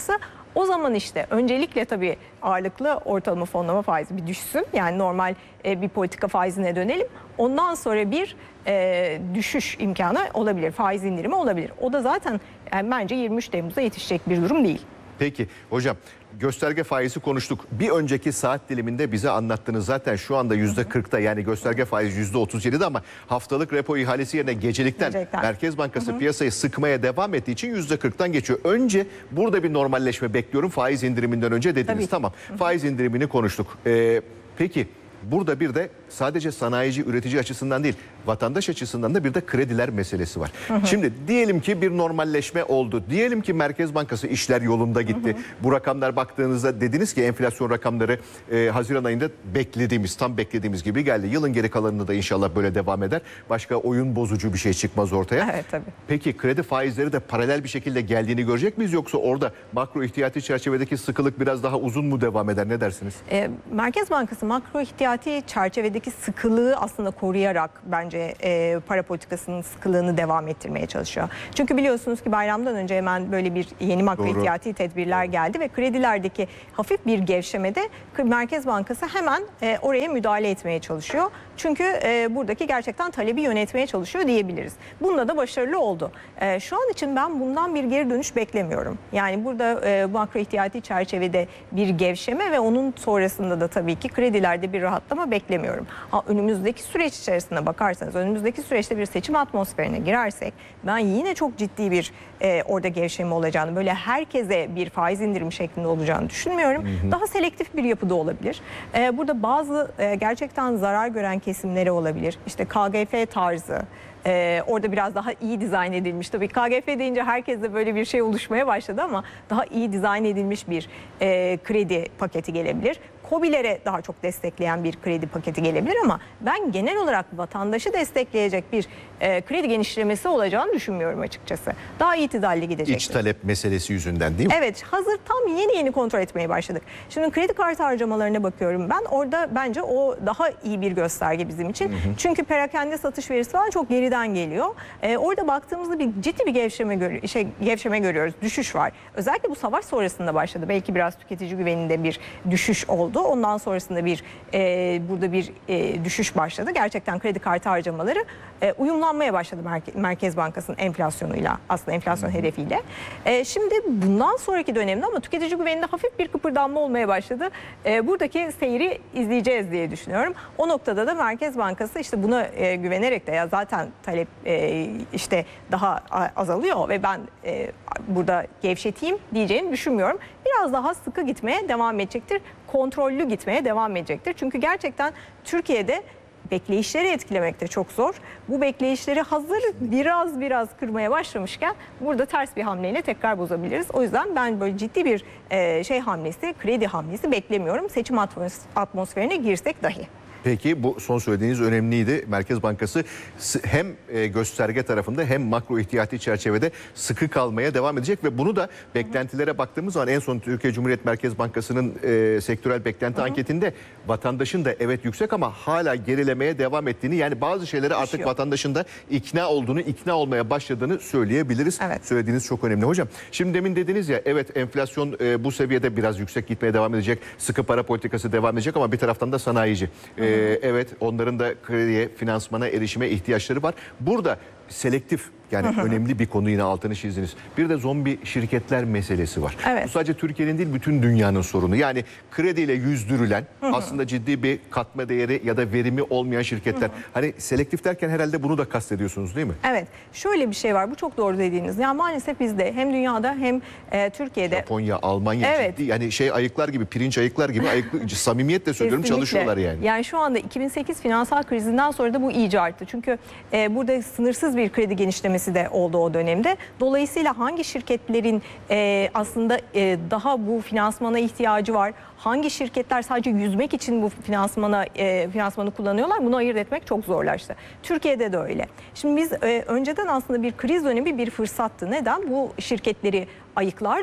O zaman işte öncelikle tabii ağırlıklı ortalama fonlama faizi bir düşsün. Yani normal e, bir politika faizine dönelim. Ondan sonra bir e, düşüş imkanı olabilir. Faiz indirimi olabilir. O da zaten yani bence yirmi üç Temmuz'a yetişecek bir durum değil. Peki hocam, gösterge faizi konuştuk. Bir önceki saat diliminde bize anlattınız zaten şu anda yüzde kırkta, yani gösterge faizi yüzde otuz yedide ama haftalık repo ihalesi yerine gecelikten, Gecelikten. Merkez Bankası hı hı. piyasayı sıkmaya devam ettiği için yüzde kırktan geçiyor. Önce burada bir normalleşme bekliyorum faiz indiriminden önce dediniz. Tabii. Tamam, faiz indirimini konuştuk. Ee, peki burada bir de sadece sanayici, üretici açısından değil, vatandaş açısından da bir de krediler meselesi var. Hı hı. Şimdi diyelim ki bir normalleşme oldu. Diyelim ki Merkez Bankası işler yolunda gitti. Hı hı. Bu rakamlar baktığınızda dediniz ki enflasyon rakamları e, Haziran ayında beklediğimiz, tam beklediğimiz gibi geldi. Yılın geri kalanında da inşallah böyle devam eder. Başka oyun bozucu bir şey çıkmaz ortaya. Evet, tabii. Peki kredi faizleri de paralel bir şekilde geldiğini görecek miyiz, yoksa orada makro ihtiyati çerçevedeki sıkılık biraz daha uzun mu devam eder? Ne dersiniz? E, Merkez Bankası makro ihtiyati çerçevedeki sıkılığı aslında koruyarak bence e, para politikasının sıkılığını devam ettirmeye çalışıyor. Çünkü biliyorsunuz ki bayramdan önce hemen böyle bir yeni makro Doğru. ihtiyati tedbirler geldi ve kredilerdeki hafif bir gevşemede Merkez Bankası hemen e, oraya müdahale etmeye çalışıyor. Çünkü e, buradaki gerçekten talebi yönetmeye çalışıyor diyebiliriz. Bunda da başarılı oldu. E, şu an için ben bundan bir geri dönüş beklemiyorum. Yani burada e, makro ihtiyati çerçevede bir gevşeme ve onun sonrasında da tabii ki kredilerde bir rahatlama beklemiyorum. Ha, önümüzdeki süreç içerisinde bakarsanız, önümüzdeki süreçte bir seçim atmosferine girersek ben yine çok ciddi bir e, orada gevşeme olacağını, böyle herkese bir faiz indirim şeklinde olacağını düşünmüyorum. Hı hı. Daha selektif bir yapıda olabilir. E, burada bazı e, gerçekten zarar gören kesimleri olabilir. İşte K G F tarzı. Ee, orada biraz daha iyi dizayn edilmiş. Tabii K G F deyince herkeste böyle bir şey oluşmaya başladı ama daha iyi dizayn edilmiş bir e, kredi paketi gelebilir. KOBİ'lere daha çok destekleyen bir kredi paketi gelebilir ama ben genel olarak vatandaşı destekleyecek bir e, kredi genişlemesi olacağını düşünmüyorum açıkçası. Daha itidalli gidecek. İç talep meselesi yüzünden değil mi? Evet, hazır tam yeni yeni kontrol etmeye başladık. Şimdi kredi kartı harcamalarına bakıyorum ben. Orada bence o daha iyi bir gösterge bizim için. Hı hı. Çünkü perakende satış verisi falan çok geriden geliyor. Ee, orada baktığımızda bir ciddi bir gevşeme, gör şey, gevşeme görüyoruz. Düşüş var. Özellikle bu savaş sonrasında başladı. Belki biraz tüketici güveninde bir düşüş oldu. Ondan sonrasında bir e, burada bir e, düşüş başladı. Gerçekten kredi kartı harcamaları e, uyumlanmaya başladı Merke Merkez Bankası'nın enflasyonuyla, aslında enflasyon hedefiyle. E, şimdi bundan sonraki dönemde ama tüketici güveninde hafif bir kıpırdanma olmaya başladı. E, buradaki seyri izleyeceğiz diye düşünüyorum. O noktada da Merkez Bankası işte buna e, güvenerek de ya zaten talep e, işte daha azalıyor ve ben e, burada gevşeteyim diyeceğini düşünmüyorum. Biraz daha sıkı gitmeye devam edecektir. Kontrollü gitmeye devam edecektir. Çünkü gerçekten Türkiye'de bekleyişleri etkilemek de çok zor. Bu bekleyişleri hazır biraz biraz kırmaya başlamışken burada ters bir hamleyle tekrar bozabiliriz. O yüzden ben böyle ciddi bir e, şey hamlesi, kredi hamlesi beklemiyorum. Seçim atmosferine girsek dahi. Peki bu son söylediğiniz önemliydi. Merkez Bankası hem gösterge tarafında hem makro ihtiyati çerçevede sıkı kalmaya devam edecek ve bunu da beklentilere baktığımız zaman en son Türkiye Cumhuriyet Merkez Bankası'nın e, sektörel beklenti Hı-hı. anketinde vatandaşın da evet yüksek ama hala gerilemeye devam ettiğini, yani bazı şeyleri artık Düşüyor. vatandaşın da ikna olduğunu, ikna olmaya başladığını söyleyebiliriz. Evet. Söylediğiniz çok önemli hocam. Şimdi demin dediniz ya, evet enflasyon e, bu seviyede biraz yüksek gitmeye devam edecek. Sıkı para politikası devam edecek ama bir taraftan da sanayici. E, Ee, evet, onların da krediye, finansmana erişime ihtiyaçları var. Burada selektif, yani hı hı. önemli bir konu, yine altını çizdiniz. Bir de zombi şirketler meselesi var. Evet. Bu sadece Türkiye'nin değil, bütün dünyanın sorunu. Yani krediyle yüzdürülen hı hı. aslında ciddi bir katma değeri ya da verimi olmayan şirketler. Hı hı. Hani selektif derken herhalde bunu da kastediyorsunuz değil mi? Evet. Şöyle bir şey var. Bu çok doğru dediğiniz. Ya maalesef bizde hem dünyada hem e, Türkiye'de. Japonya, Almanya evet. ciddi. Yani şey ayıklar gibi, pirinç ayıklar gibi ayıklı, samimiyetle söylüyorum, çalışıyorlar yani. Yani şu anda iki bin sekiz finansal krizinden sonra da bu iyice arttı. Çünkü e, burada sınırsız bir kredi genişlemesi de oldu o dönemde. Dolayısıyla hangi şirketlerin e, aslında e, daha bu finansmana ihtiyacı var, hangi şirketler sadece yüzmek için bu finansmana e, finansmanı kullanıyorlar, bunu ayırt etmek çok zorlaştı. Türkiye'de de öyle. Şimdi biz e, önceden aslında bir kriz dönemi bir fırsattı. Neden? Bu şirketleri ayıklardı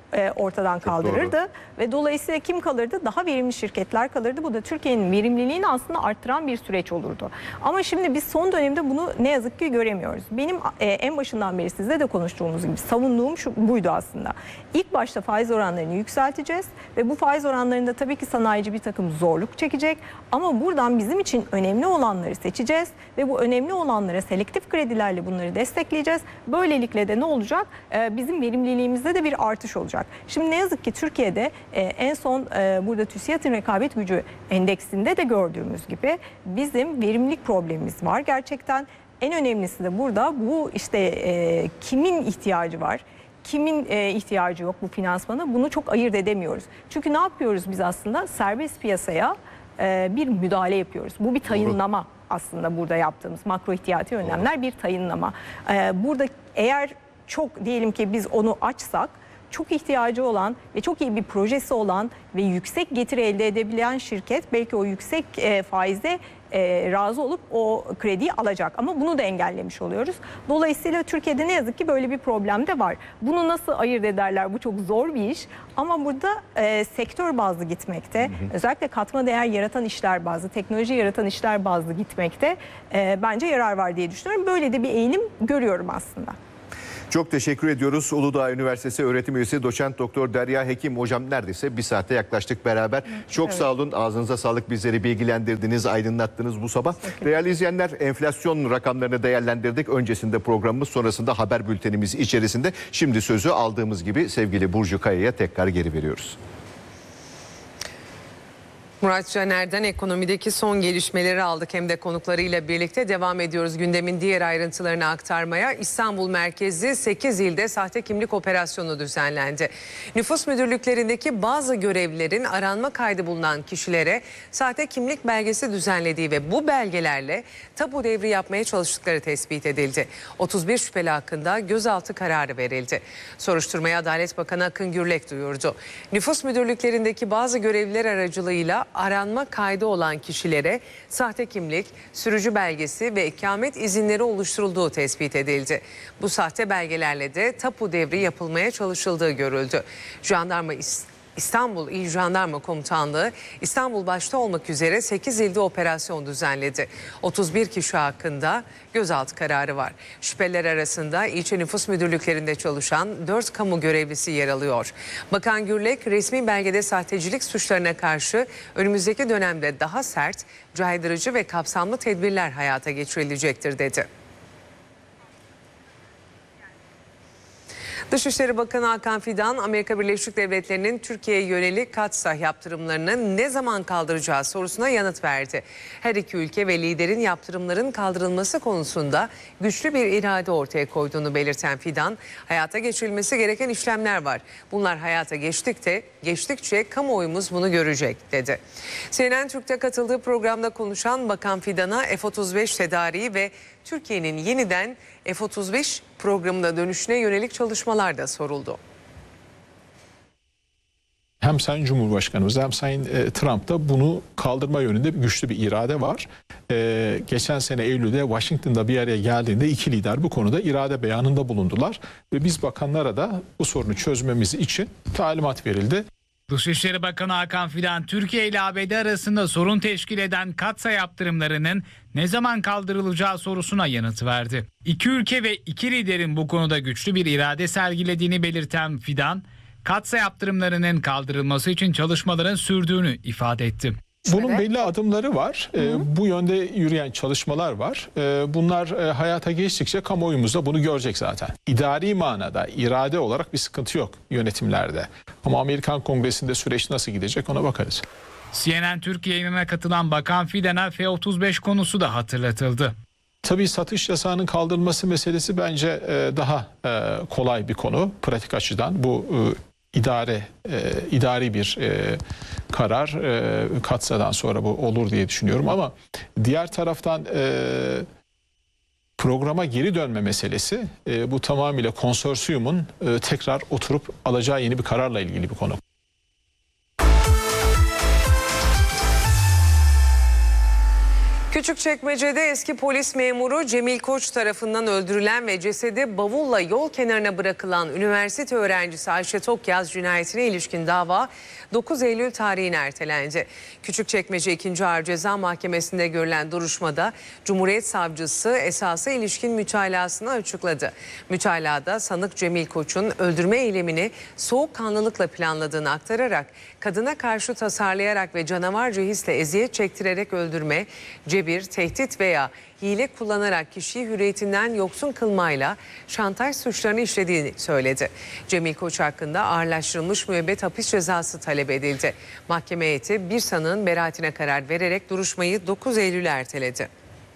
e, ortadan kaldırırdı. Ve dolayısıyla kim kalırdı? Daha verimli şirketler kalırdı. Bu da Türkiye'nin verimliliğini aslında arttıran bir süreç olurdu. Ama şimdi biz son dönemde bunu ne yazık ki göremiyoruz. Benim e, en başından beri sizle de konuştuğumuz gibi savunduğum şu, buydu aslında. İlk başta faiz oranlarını yükselteceğiz ve bu faiz oranlarında tabii ki sanayici bir takım zorluk çekecek. Ama buradan bizim için önemli olanları seçeceğiz ve bu önemli olanlara selektif kredilerle bunları destekleyeceğiz. Böylelikle de ne olacak? E, bizim verimliliğimizde de bir artış olacak. Şimdi ne yazık ki Türkiye'de e, en son e, burada TÜSİAD'ın rekabet gücü endeksinde de gördüğümüz gibi bizim verimlilik problemimiz var. Gerçekten en önemlisi de burada bu işte e, kimin ihtiyacı var? Kimin e, ihtiyacı yok bu finansmana? Bunu çok ayırt edemiyoruz. Çünkü ne yapıyoruz biz aslında? Serbest piyasaya e, bir müdahale yapıyoruz. Bu bir tayınlama. Doğru. Aslında burada yaptığımız makro ihtiyati önlemler Doğru. bir tayınlama. E, burada eğer çok diyelim ki biz onu açsak, çok ihtiyacı olan ve çok iyi bir projesi olan ve yüksek getiri elde edebilen şirket belki o yüksek e, faize e, razı olup o krediyi alacak. Ama bunu da engellemiş oluyoruz. Dolayısıyla Türkiye'de ne yazık ki böyle bir problem de var. Bunu nasıl ayırt ederler? Bu çok zor bir iş. Ama burada e, sektör bazlı gitmekte, hı hı. özellikle katma değer yaratan işler bazlı, teknoloji yaratan işler bazlı gitmekte e, bence yarar var diye düşünüyorum. Böyle de bir eğilim görüyorum aslında. Çok teşekkür ediyoruz. Uludağ Üniversitesi öğretim üyesi doçent doktor Derya Hekim hocam, neredeyse bir saate yaklaştık beraber. Çok evet. sağ olun. Ağzınıza sağlık. Bizleri bilgilendirdiniz, aydınlattınız bu sabah. Değerli izleyenler, enflasyon rakamlarını değerlendirdik. Öncesinde programımız, sonrasında haber bültenimiz içerisinde. Şimdi sözü aldığımız gibi sevgili Burcu Kaya'ya tekrar geri veriyoruz. Murat Caner'den ekonomideki son gelişmeleri aldık. Hem de konuklarıyla birlikte devam ediyoruz gündemin diğer ayrıntılarını aktarmaya. İstanbul merkezli sekiz ilde sahte kimlik operasyonu düzenlendi. Nüfus müdürlüklerindeki bazı görevlilerin aranma kaydı bulunan kişilere sahte kimlik belgesi düzenlediği ve bu belgelerle tapu devri yapmaya çalıştıkları tespit edildi. otuz bir şüpheli hakkında gözaltı kararı verildi. Soruşturmaya Adalet Bakanı Akın Gürlek duyurdu. Nüfus müdürlüklerindeki bazı görevliler aracılığıyla aranma kaydı olan kişilere sahte kimlik, sürücü belgesi ve ikamet izinleri oluşturulduğu tespit edildi. Bu sahte belgelerle de tapu devri yapılmaya çalışıldığı görüldü. Jandarma İstanbul İl Jandarma Komutanlığı İstanbul başta olmak üzere sekiz ilde operasyon düzenledi. otuz bir kişi hakkında gözaltı kararı var. Şüpheliler arasında ilçe nüfus müdürlüklerinde çalışan dört kamu görevlisi yer alıyor. Bakan Gürlek, resmi belgede sahtecilik suçlarına karşı önümüzdeki dönemde daha sert, caydırıcı ve kapsamlı tedbirler hayata geçirilecektir dedi. Dışişleri Bakanı Hakan Fidan, Amerika Birleşik Devletleri'nin Türkiye'ye yönelik Katsa yaptırımlarını ne zaman kaldıracağı sorusuna yanıt verdi. Her iki ülke ve liderin yaptırımların kaldırılması konusunda güçlü bir irade ortaya koyduğunu belirten Fidan, hayata geçirilmesi gereken işlemler var. Bunlar hayata geçtikçe, geçtikçe kamuoyumuz bunu görecek dedi. C N N Türk'te katıldığı programda konuşan Bakan Fidan'a F otuz beş tedariği ve Türkiye'nin yeniden F otuz beş programına dönüşüne yönelik çalışmalar da soruldu. Hem Sayın Cumhurbaşkanımız hem Sayın Trump'ta bunu kaldırma yönünde güçlü bir irade var. Ee, geçen sene Eylül'de Washington'da bir araya geldiğinde iki lider bu konuda irade beyanında bulundular. Ve biz bakanlara da bu sorunu çözmemiz için talimat verildi. Dışişleri Bakanı Hakan Fidan, Türkiye ile A B D arasında sorun teşkil eden Katsa yaptırımlarının ne zaman kaldırılacağı sorusuna yanıt verdi. İki ülke ve iki liderin bu konuda güçlü bir irade sergilediğini belirten Fidan, Katsa yaptırımlarının kaldırılması için çalışmaların sürdüğünü ifade etti. Bunun belli adımları var. Hı hı. E, bu yönde yürüyen çalışmalar var. E, bunlar e, hayata geçtikçe kamuoyumuz da bunu görecek zaten. İdari manada, irade olarak bir sıkıntı yok yönetimlerde. Ama Amerikan Kongresi'nde süreç nasıl gidecek ona bakarız. C N N Türk yayınına katılan Bakan Fidan'a F otuz beş konusu da hatırlatıldı. Tabii satış yasağının kaldırılması meselesi bence e, daha e, kolay bir konu pratik açıdan. Bu e, idare e, idari bir e, karar e, Katsa'dan sonra bu olur diye düşünüyorum ama diğer taraftan e, programa geri dönme meselesi e, bu tamamıyla konsorsiyumun e, tekrar oturup alacağı yeni bir kararla ilgili bir konu. Küçükçekmece'de eski polis memuru Cemil Koç tarafından öldürülen ve cesedi bavulla yol kenarına bırakılan üniversite öğrencisi Ayşe Tokyaz cinayetine ilişkin dava dokuz Eylül tarihine ertelendi. Küçükçekmece ikinci Ağır Ceza Mahkemesi'nde görülen duruşmada Cumhuriyet Savcısı esasa ilişkin mütalasını açıkladı. Mütalada sanık Cemil Koç'un öldürme eylemini soğukkanlılıkla planladığını aktararak kadına karşı tasarlayarak ve canavarca hisle eziyet çektirerek öldürme, cebir, tehdit veya hile kullanarak kişiyi hürriyetinden yoksun kılmayla şantaj suçlarını işlediğini söyledi. Cemil Koç hakkında ağırlaştırılmış müebbet hapis cezası talep edildi. Mahkeme heyeti bir sanığın beraatine karar vererek duruşmayı dokuz Eylül'e erteledi.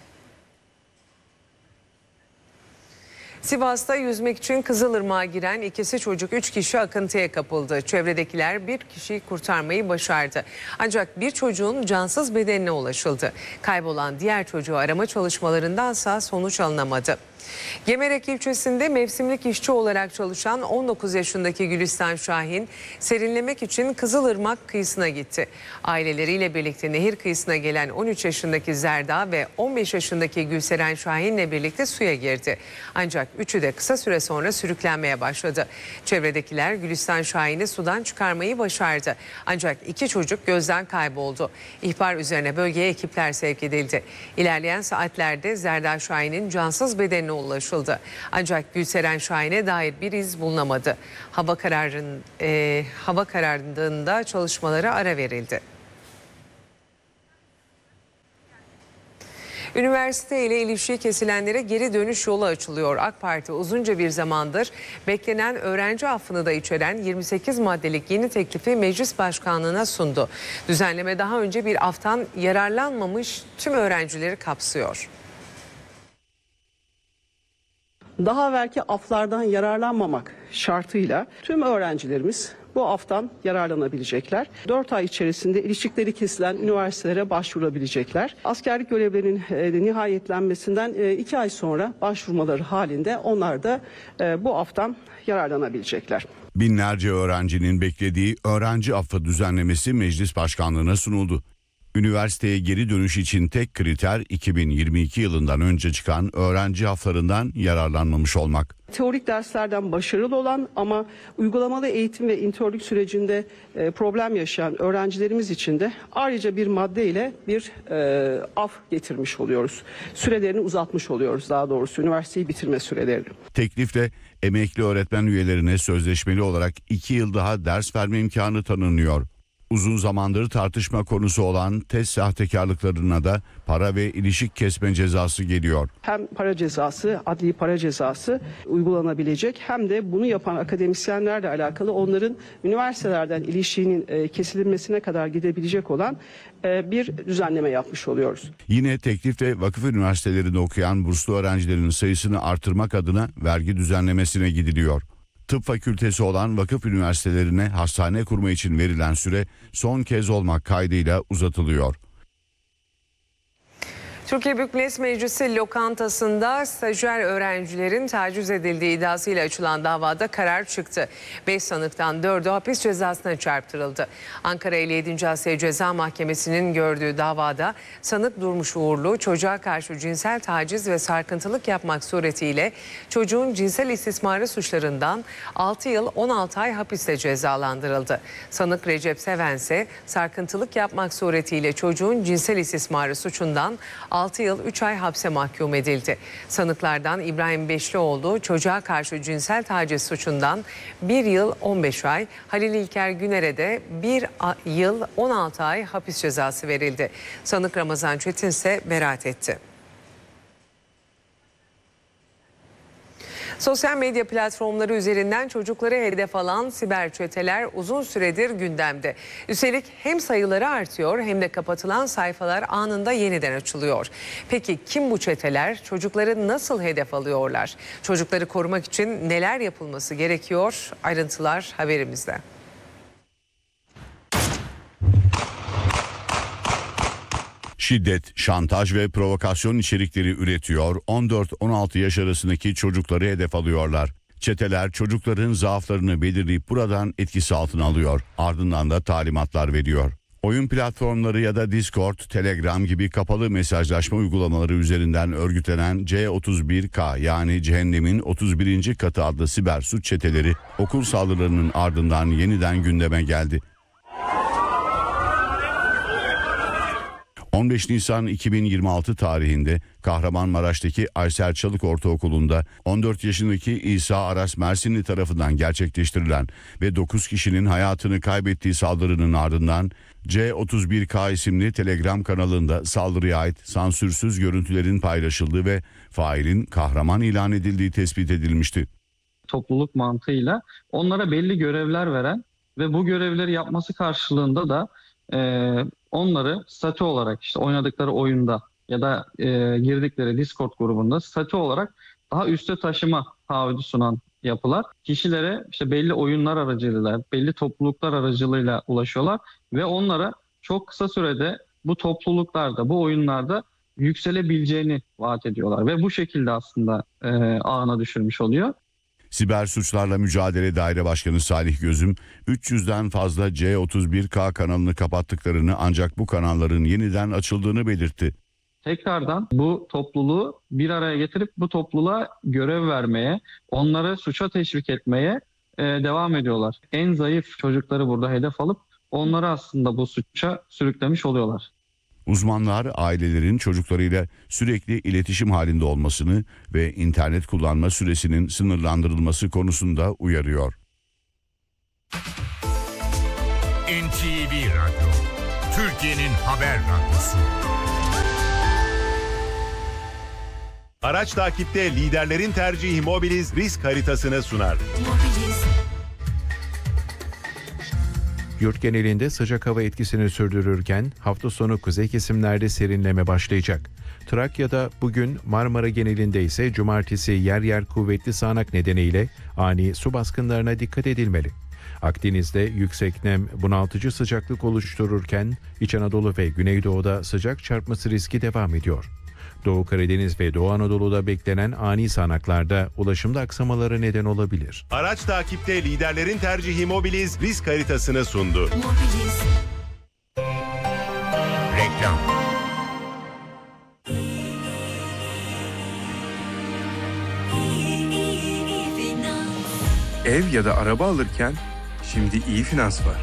Sivas'ta yüzmek için Kızılırmak'a giren ikisi çocuk üç kişi akıntıya kapıldı. Çevredekiler bir kişiyi kurtarmayı başardı. Ancak bir çocuğun cansız bedenine ulaşıldı. Kaybolan diğer çocuğu arama çalışmalarındansa sonuç alınamadı. Gemerek ilçesinde mevsimlik işçi olarak çalışan on dokuz yaşındaki Gülistan Şahin serinlemek için Kızılırmak kıyısına gitti. Aileleriyle birlikte nehir kıyısına gelen on üç yaşındaki Zerda ve on beş yaşındaki Gülseren Şahin'le birlikte suya girdi. Ancak üçü de kısa süre sonra sürüklenmeye başladı. Çevredekiler Gülistan Şahin'i sudan çıkarmayı başardı. Ancak iki çocuk gözden kayboldu. İhbar üzerine bölgeye ekipler sevk edildi. İlerleyen saatlerde Zerda Şahin'in cansız bedenine ulaşıldı. Ancak Gülseren Şahin'e dair bir iz bulunamadı. Hava kararın e, hava kararındığında çalışmalara ara verildi. Üniversite ile ilişiği kesilenlere geri dönüş yolu açılıyor. AK Parti uzunca bir zamandır beklenen öğrenci affını da içeren yirmi sekiz maddelik yeni teklifi meclis başkanlığına sundu. Düzenleme daha önce bir aftan yararlanmamış tüm öğrencileri kapsıyor. Daha evvelki aflardan yararlanmamak şartıyla tüm öğrencilerimiz bu aftan yararlanabilecekler. dört ay içerisinde ilişkikleri kesilen üniversitelere başvurabilecekler. Askerlik görevlerinin e, nihayetlenmesinden e, iki ay sonra başvurmaları halinde onlar da e, bu aftan yararlanabilecekler. Binlerce öğrencinin beklediği öğrenci affı düzenlemesi meclis başkanlığına sunuldu. Üniversiteye geri dönüş için tek kriter iki bin yirmi iki yılından önce çıkan öğrenci haflarından yararlanmamış olmak. Teorik derslerden başarılı olan ama uygulamalı eğitim ve internlük sürecinde e, problem yaşayan öğrencilerimiz için de ayrıca bir madde ile bir e, af getirmiş oluyoruz. Sürelerini uzatmış oluyoruz, daha doğrusu üniversiteyi bitirme sürelerini. Teklifle emekli öğretmen üyelerine sözleşmeli olarak iki yıl daha ders verme imkanı tanınıyor. Uzun zamandır tartışma konusu olan test sahtekarlıklarına da para ve ilişik kesme cezası geliyor. Hem para cezası, adli para cezası uygulanabilecek hem de bunu yapan akademisyenlerle alakalı onların üniversitelerden ilişiğinin kesilmesine kadar gidebilecek olan bir düzenleme yapmış oluyoruz. Yine teklifle vakıf üniversitelerinde okuyan burslu öğrencilerin sayısını artırmak adına vergi düzenlemesine gidiliyor. Tıp fakültesi olan vakıf üniversitelerine hastane kurma için verilen süre son kez olmak kaydıyla uzatılıyor. Türkiye Büyük Millet Meclisi lokantasında stajyer öğrencilerin taciz edildiği iddiasıyla açılan davada karar çıktı. beş sanıktan dördü hapis cezasına çarptırıldı. Ankara elli yedinci Asya Ceza Mahkemesi'nin gördüğü davada sanık Durmuş Uğurlu çocuğa karşı cinsel taciz ve sarkıntılık yapmak suretiyle çocuğun cinsel istismarı suçlarından altı yıl on altı ay hapiste cezalandırıldı. Sanık Recep Seven ise sarkıntılık yapmak suretiyle çocuğun cinsel istismarı suçundan altı yıl üç ay hapse mahkum edildi. Sanıklardan İbrahim Beşlioğlu çocuğa karşı cinsel taciz suçundan bir yıl on beş ay, Halil İlker Güner'e de bir yıl on altı ay hapis cezası verildi. Sanık Ramazan Çetin ise beraat etti. Sosyal medya platformları üzerinden çocukları hedef alan siber çeteler uzun süredir gündemde. Üstelik hem sayıları artıyor hem de kapatılan sayfalar anında yeniden açılıyor. Peki kim bu çeteler? Çocukları nasıl hedef alıyorlar? Çocukları korumak için neler yapılması gerekiyor? Ayrıntılar haberimizde. Şiddet, şantaj ve provokasyon içerikleri üretiyor, on dört on altı yaş arasındaki çocukları hedef alıyorlar. Çeteler çocukların zaaflarını belirleyip buradan etkisi altına alıyor. Ardından da talimatlar veriyor. Oyun platformları ya da Discord, Telegram gibi kapalı mesajlaşma uygulamaları üzerinden örgütlenen C otuz bir K yani cehennemin otuz birinci katı adlı siber suç çeteleri okul saldırılarının ardından yeniden gündeme geldi. on beş Nisan iki bin yirmi altı tarihinde Kahramanmaraş'taki Aysel Çalık Ortaokulu'nda on dört yaşındaki İsa Aras Mersinli tarafından gerçekleştirilen ve dokuz kişinin hayatını kaybettiği saldırının ardından C otuz bir K isimli Telegram kanalında saldırıya ait sansürsüz görüntülerin paylaşıldığı ve failin kahraman ilan edildiği tespit edilmişti. Topluluk mantığıyla onlara belli görevler veren ve bu görevleri yapması karşılığında da e, onları statü olarak işte oynadıkları oyunda ya da e, girdikleri Discord grubunda statü olarak daha üste taşıma taahhüdü sunan yapılar kişilere işte belli oyunlar aracılığıyla, belli topluluklar aracılığıyla ulaşıyorlar ve onlara çok kısa sürede bu topluluklarda, bu oyunlarda yükselebileceğini vaat ediyorlar ve bu şekilde aslında e, ağına düşürmüş oluyor. Siber Suçlarla Mücadele Daire Başkanı Salih Gözüm, üç yüzden fazla C otuz bir K kanalını kapattıklarını ancak bu kanalların yeniden açıldığını belirtti. Tekrardan bu topluluğu bir araya getirip bu topluluğa görev vermeye, onları suça teşvik etmeye e, devam ediyorlar. En zayıf çocukları burada hedef alıp onları aslında bu suça sürüklemiş oluyorlar. Uzmanlar ailelerin çocuklarıyla sürekli iletişim halinde olmasını ve internet kullanma süresinin sınırlandırılması konusunda uyarıyor. N T V Radyo, Türkiye'nin haber radyosu. Araç takipte liderlerin tercihi Mobiliz risk haritasını sunar. Yurt genelinde sıcak hava etkisini sürdürürken hafta sonu kuzey kesimlerde serinleme başlayacak. Trakya'da bugün, Marmara genelinde ise cumartesi yer yer kuvvetli sağanak nedeniyle ani su baskınlarına dikkat edilmeli. Akdeniz'de yüksek nem bunaltıcı sıcaklık oluştururken İç Anadolu ve Güneydoğu'da sıcak çarpması riski devam ediyor. Doğu Karadeniz ve Doğu Anadolu'da beklenen ani sağanaklarda ulaşımda aksamalara neden olabilir. Araç takipte liderlerin tercihi Mobiliz risk haritasını sundu. Mobiliz. Reklam. Ev ya da araba alırken şimdi iyi finans var.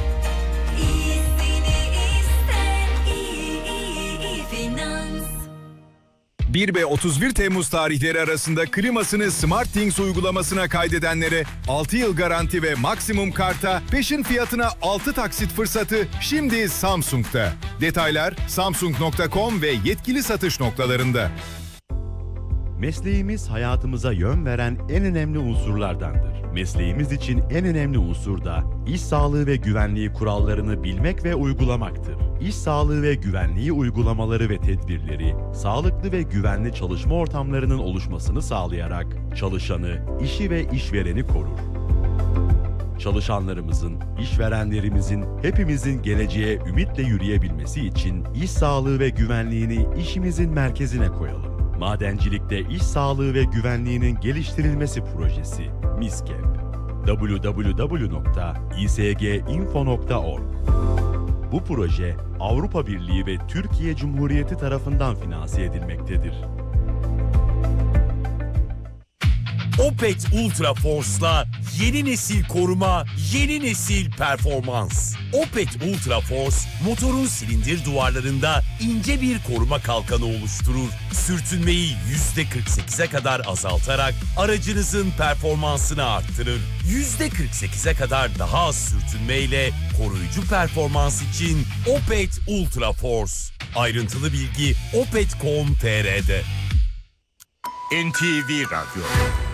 bir ve otuz bir Temmuz tarihleri arasında klimasını SmartThings uygulamasına kaydedenlere altı yıl garanti ve maksimum karta peşin fiyatına altı taksit fırsatı şimdi Samsung'da. Detaylar samsung nokta com ve yetkili satış noktalarında. Mesleğimiz hayatımıza yön veren en önemli unsurlardandır. Mesleğimiz için en önemli unsur da iş sağlığı ve güvenliği kurallarını bilmek ve uygulamaktır. İş sağlığı ve güvenliği uygulamaları ve tedbirleri, sağlıklı ve güvenli çalışma ortamlarının oluşmasını sağlayarak çalışanı, işi ve işvereni korur. Çalışanlarımızın, işverenlerimizin, hepimizin geleceğe ümitle yürüyebilmesi için iş sağlığı ve güvenliğini işimizin merkezine koyalım. Madencilikte iş sağlığı ve güvenliğinin geliştirilmesi projesi MİSKEP. double-u double-u double-u nokta i s g info nokta org. Bu proje Avrupa Birliği ve Türkiye Cumhuriyeti tarafından finanse edilmektedir. Opet Ultra Force'la yeni nesil koruma, yeni nesil performans. Opet Ultra Force, motorun silindir duvarlarında ince bir koruma kalkanı oluşturur. Sürtünmeyi yüzde kırk sekize kadar azaltarak aracınızın performansını arttırır. yüzde kırk sekize kadar daha az sürtünmeyle koruyucu performans için Opet Ultra Force. Ayrıntılı bilgi opet nokta com nokta t r'de. N T V Radyo.